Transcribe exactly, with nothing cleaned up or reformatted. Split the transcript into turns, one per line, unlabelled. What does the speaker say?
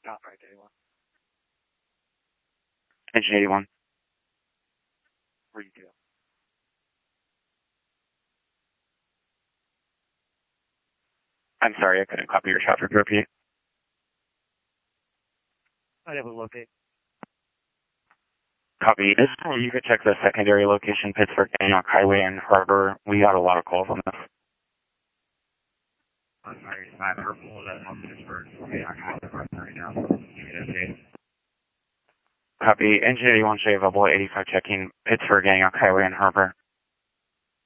Top right, eighty-one. Engine eighty-one. Retail. I'm sorry, I couldn't copy your traffic repeat. I'd able to locate. Copy. This you could check the secondary location, Pittsburgh Antioch Highway and Harbor. We got a lot of calls on this. I'm sorry, it's not purple. That's on Pittsburgh Antioch Highway right now. Copy. Engine eighty-one, J available eighty-five checking Pittsburgh Antioch Highway and Harbor.